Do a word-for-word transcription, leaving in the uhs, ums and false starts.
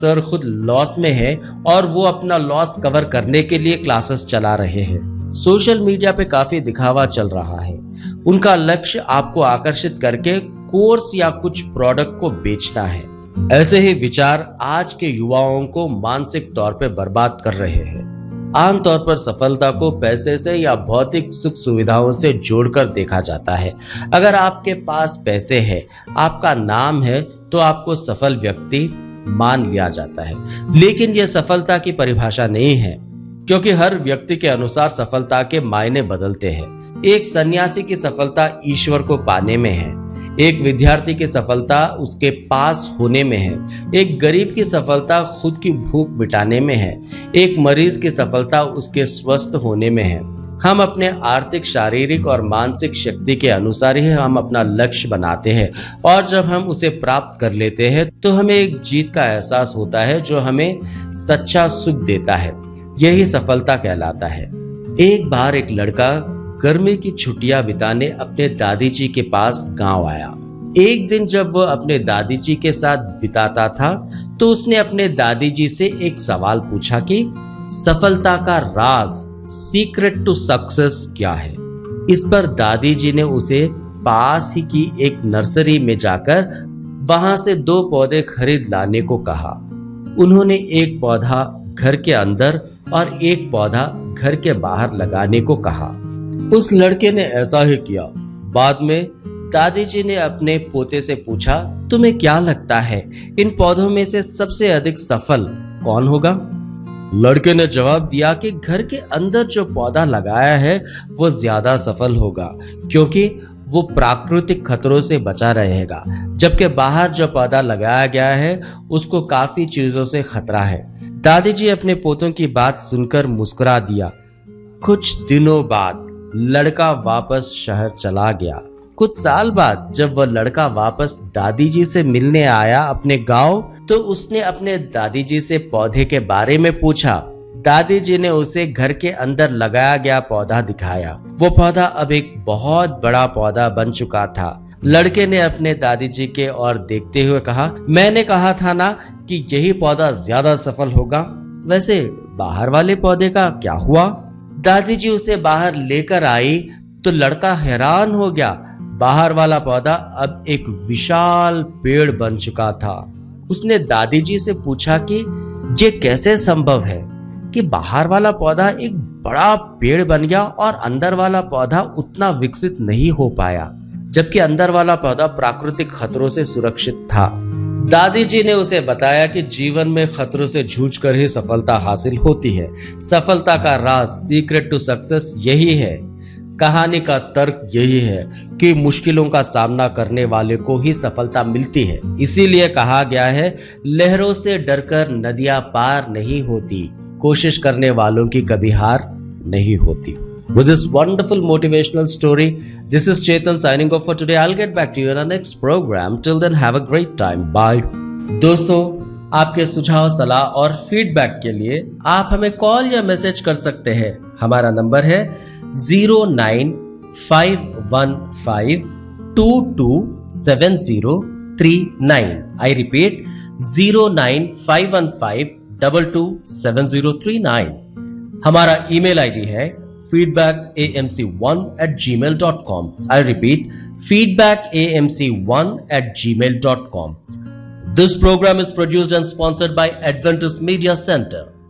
Sir खुद loss में है और वो अपना लॉस कवर करने के लिए क्लासेस चला रहे हैं। सोशल मीडिया पे काफी दिखावा चल रहा है। उनका लक्ष्य आपको आकर्षित करके कोर्स या कुछ प्रोडक्ट को बेचना है। ऐसे ही विचार आज के युवाओं को मानसिक तौर पे बर्बाद कर रहे हैं। आमतौर पर सफलता को पैसे से या भौतिक सुख सुविधाओं से जोड़कर देखा जाता है। अगर आपके पास पैसे है, आपका नाम है, तो आपको सफल व्यक्ति मान लिया जाता है। लेकिन यह सफलता की परिभाषा नहीं है, क्योंकि हर व्यक्ति के अनुसार सफलता के मायने बदलते हैं। एक सन्यासी की सफलता ईश्वर को पाने में है, एक विद्यार्थी की सफलता उसके पास होने में है, एक गरीब की सफलता खुद की भूख मिटाने में है, एक मरीज की सफलता उसके स्वस्थ होने में है। हम अपने आर्थिक, शारीरिक और मानसिक शक्ति के अनुसार ही हम अपना लक्ष्य बनाते हैं और जब हम उसे प्राप्त कर लेते हैं तो हमें एक जीत का एहसास होता है जो हमें सच्चा सुख देता है। यही सफलता कहलाता है। एक बार एक लड़का गर्मी की छुट्टियां बिताने अपने दादी जी के पास गांव आया। एक दिन जब वह अपने दादी जी के साथ बिताता था तो उसने अपने दादी जी से एक सवाल पूछा कि सफलता का राज, सीक्रेट टू सक्सेस क्या है। इस पर दादी जी ने उसे पास ही की एक नर्सरी में जाकर वहां से दो पौधे खरीद लाने को कहा। उन्होंने एक पौधा घर के अंदर और एक पौधा घर के बाहर लगाने को कहा। उस लड़के ने ऐसा ही किया। बाद में दादी जी ने अपने पोते से पूछा, तुम्हें क्या लगता है इन पौधों में से सबसे अधिक सफल कौन होगा? लड़के ने जवाब दिया कि घर के अंदर जो पौधा लगाया है वो ज्यादा सफल होगा, क्योंकि वो प्राकृतिक खतरों से बचा रहेगा, जबकि बाहर जो पौधा लगाया गया है उसको काफी चीजों से खतरा है। दादी जी अपने पोतों की बात सुनकर मुस्कुरा दिया। कुछ दिनों बाद लड़का वापस शहर चला गया। कुछ साल बाद जब वह लड़का वापस दादी जी से मिलने आया अपने गांव, तो उसने अपने दादी जी से पौधे के बारे में पूछा। दादी जी ने उसे घर के अंदर लगाया गया पौधा दिखाया। वो पौधा अब एक बहुत बड़ा पौधा बन चुका था। लड़के ने अपने दादी जी के ओर देखते हुए कहा, मैंने कहा था ना कि यही पौधा ज्यादा सफल होगा। वैसे बाहर वाले पौधे का क्या हुआ? दादी जी उसे बाहर लेकर आई तो लड़का हैरान हो गया। बाहर वाला पौधा अब एक विशाल पेड़ बन चुका था। उसने दादी जी से पूछा कि ये कैसे संभव है कि बाहर वाला पौधा एक बड़ा पेड़ बन गया और अंदर वाला पौधा उतना विकसित नहीं हो पाया, जबकि अंदर वाला पौधा प्राकृतिक खतरों से सुरक्षित था। दादी जी ने उसे बताया कि जीवन में खतरों से जूझकर ही सफलता हासिल होती है। सफलता का राज, सीक्रेट टू सक्सेस यही है। कहानी का तर्क यही है कि मुश्किलों का सामना करने वाले को ही सफलता मिलती है। इसीलिए कहा गया है, लहरों से डरकर नदियां पार नहीं होती, कोशिश करने वालों की कभी हार नहीं होती। With this wonderful motivational story, this is Chetan signing off for today. I'll get back to you in our next program. Till then, have a great time. Bye. दोस्तों, आपके सुझाव, सलाह और फीडबैक के लिए आप हमें कॉल या मैसेज कर सकते हैं। हमारा नंबर है zero nine five one five to to seven zero three nine. I repeat, zero nine five one five double two seven zero three nine. हमारा ईमेल आईडी है feedback a m c one at gmail dot com. I repeat, feedback a m c one at gmail dot com. This program is produced and sponsored by Adventist Media Center.